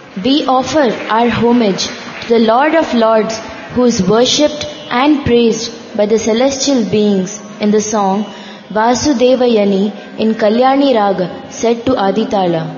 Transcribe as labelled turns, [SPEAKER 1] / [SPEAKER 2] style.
[SPEAKER 1] We offer our homage to the Lord of Lords, who is worshipped and praised by the celestial beings in the song Vasudevayani in Kalyani Raga set to Aditala.